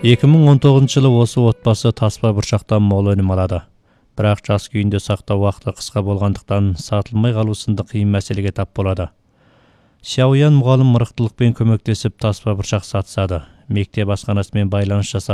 2019 жылы осы отбасы таспа бұршақтан мол өнім алады. Бірақ жас күйінде сақтау уақыты қысқа болғандықтан сатылмай қалу сынды қиын мәселеге тап болады. Сяоян мұғалім мырықтылықпен көмектесіп таспа бұршақ сатысады. Мектеп асханасымен байланыс жасап